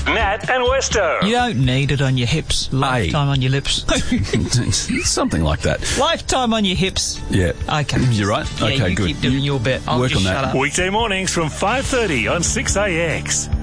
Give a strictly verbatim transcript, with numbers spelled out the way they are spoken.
Nat and Westo. You don't need it on your hips. Lifetime on your lips. Something like that. Lifetime on your hips. Yeah. Okay. You're right. Yeah, okay, you good. keep doing you your bit. I'll work just on shut that. up. Weekday mornings from five thirty on six A X.